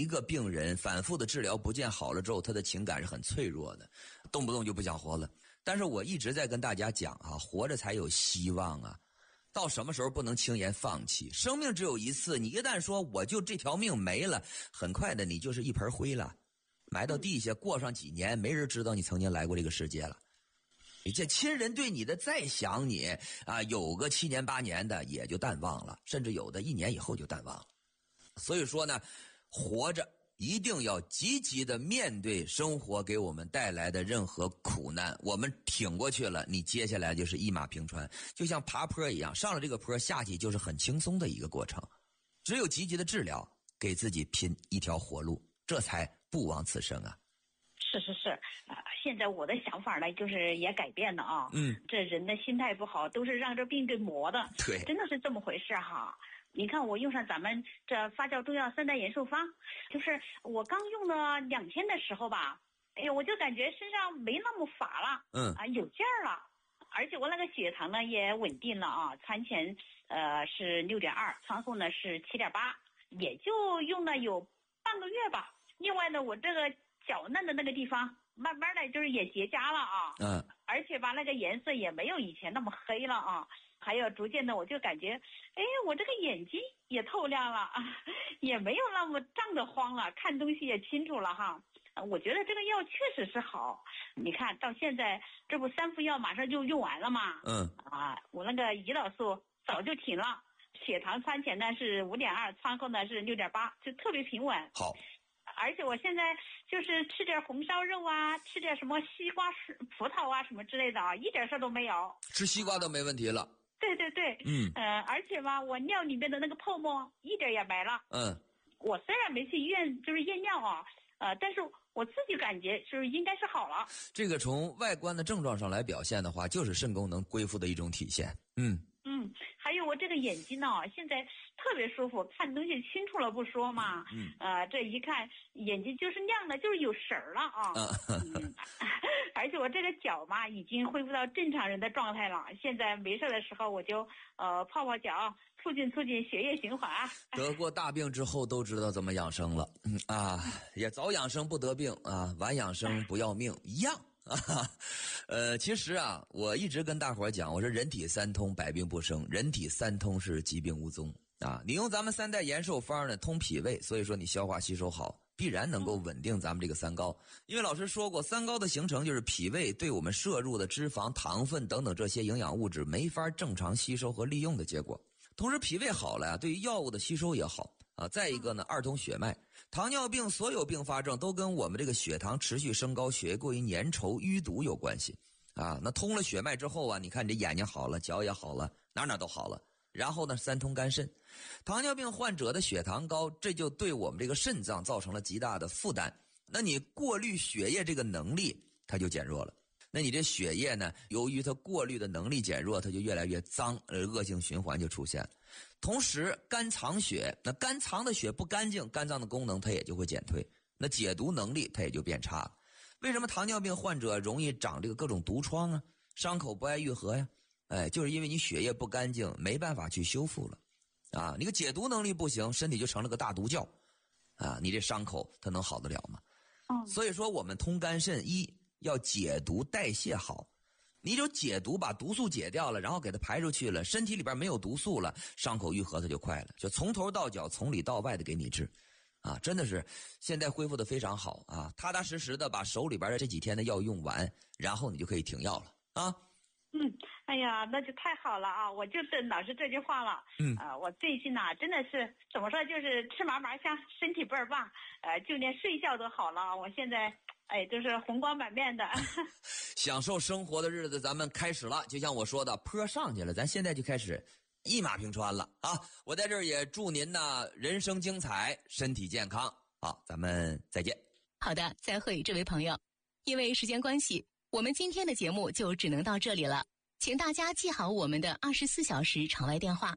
个病人反复的治疗不见好了之后，他的情感是很脆弱的，动不动就不想活了。但是我一直在跟大家讲啊，活着才有希望啊，到什么时候不能轻言放弃？生命只有一次，你一旦说我就这条命没了，很快的你就是一盆灰了，埋到地下，过上几年没人知道你曾经来过这个世界了。你这亲人对你的再想你啊，有个7年8年的也就淡忘了，甚至有的1年以后就淡忘了。所以说呢，活着一定要积极的面对生活给我们带来的任何苦难，我们挺过去了，你接下来就是一马平川，就像爬坡一样，上了这个坡下去就是很轻松的一个过程。只有积极的治疗，给自己拼一条活路，这才不枉此生啊。 是现在我的想法呢，就是也改变了啊。这人的心态不好，都是让这病给磨的。 对， 真的是这么回事哈。你看我用上咱们这发酵中药3代延寿方，就是我刚用了2天的时候吧，哎呦，我就感觉身上没那么乏了，有劲儿了，而且我那个血糖呢也稳定了啊，餐前是6.2，餐后呢是7.8，也就用了有半个月吧。另外呢，我这个脚嫩的那个地方慢慢的就是也结痂了啊，而且吧那个颜色也没有以前那么黑了啊。还有逐渐的我就感觉，哎，我这个眼睛也透亮了，也没有那么胀得慌了，看东西也清楚了哈。我觉得这个药确实是好。你看到现在这不3副药马上就用完了嘛，我那个胰岛素早就停了，血糖餐前呢是5.2，餐后呢是6.8，就特别平稳。 好。 而且我现在就是吃点红烧肉啊，吃点什么西瓜、葡萄啊什么之类的啊，一点事都没有。吃西瓜都没问题了。 对，而且吧，我尿里面的那个泡沫一点也没了。我虽然没去医院就是验尿啊，但是我自己感觉就是应该是好了。 这个从外观的症状上来表现的话，就是肾功能恢复的一种体现。 还有我这个眼睛呢，现在特别舒服，看东西清楚了不说嘛，这一看眼睛就是亮的，就是有神儿了啊。而且我这个脚嘛，已经恢复到正常人的状态了。现在没事的时候，我就泡泡脚，促进血液循环。 得过大病之后都知道怎么养生了，也早养生不得病啊，晚养生不要命一样。其实啊，我一直跟大伙讲，我说人体3通，百病不生；人体3通是疾病无踪啊。你用咱们3代延寿方呢，通脾胃，所以说你消化吸收好，必然能够稳定咱们这个3高。因为老师说过，3高的形成就是脾胃对我们摄入的脂肪、糖分等等这些营养物质没法正常吸收和利用的结果。同时脾胃好了呀，对于药物的吸收也好啊。再一个呢，2通血脉。糖尿病所有并发症都跟我们这个血糖持续升高、血液过于粘稠、淤堵有关系啊。那通了血脉之后啊，你看你这眼睛好了，脚也好了，哪都好了。然后呢，3通肝肾。糖尿病患者的血糖高，这就对我们这个肾脏造成了极大的负担。那你过滤血液这个能力它就减弱了。那你这血液呢，由于它过滤的能力减弱，它就越来越脏，恶性循环就出现了。同时肝藏血，那肝藏的血不干净，肝脏的功能它也就会减退，那解毒能力它也就变差了。为什么糖尿病患者容易长这个各种毒疮啊，伤口不爱愈合呀？就是因为你血液不干净，没办法去修复了啊。你个解毒能力不行，身体就成了个大毒窖啊，你这伤口它能好得了吗？所以说我们通肝肾，要解毒代谢好，你就解毒把毒素解掉了，然后给它排出去了，身体里边没有毒素了，伤口愈合它就快了，就从头到脚从里到外的给你治啊，真的是现在恢复的非常好啊，踏踏实实的把手里边的这几天的药用完，然后你就可以停药了啊。 哎呀，那就太好了啊！我就等老师这句话了。我最近呢，真的是怎么说，就是吃嘛嘛香，身体倍儿棒，就连睡觉都好了。我现在都是红光满面的。 享受生活的日子咱们开始了，就像我说的，坡上去了，咱现在就开始一马平川了啊！我在这儿也祝您呢人生精彩，身体健康。好，咱们再见。 好的，再会，这位朋友。因为时间关系，我们今天的节目就只能到这里了。请大家记好我们的24小时场外电话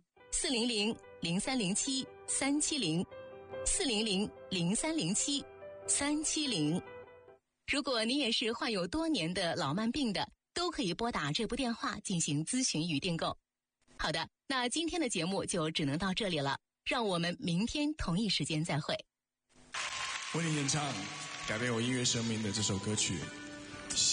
400-0307-370，400-0307-370。如果你也是患有多年的老慢病的，都可以拨打这部电话进行咨询与订购。好的，那今天的节目就只能到这里了，让我们明天同一时间再会。 为你演唱改变我音乐生命的这首歌曲